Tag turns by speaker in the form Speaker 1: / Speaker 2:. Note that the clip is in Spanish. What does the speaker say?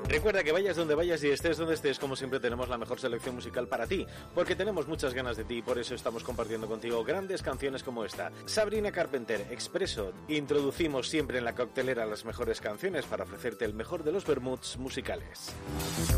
Speaker 1: Recuerda que vayas donde vayas y estés donde estés, como siempre tenemos la mejor selección musical para ti, porque tenemos muchas ganas de ti y por eso estamos compartiendo contigo grandes canciones como esta. Sabrina Carpenter, Expresso. Introducimos siempre en la coctelera las mejores canciones para ofrecerte el mejor de los vermuts musicales.